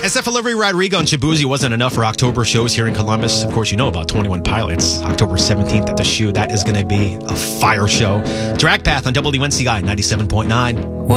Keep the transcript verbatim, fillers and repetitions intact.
As if Olivia Rodrigo and Shabuzi wasn't enough for October shows here in Columbus, of course, you know about twenty-one Pilots. October seventeenth at the Shoe. That is going to be a fire show. Drag Path on W N C I ninety-seven point nine.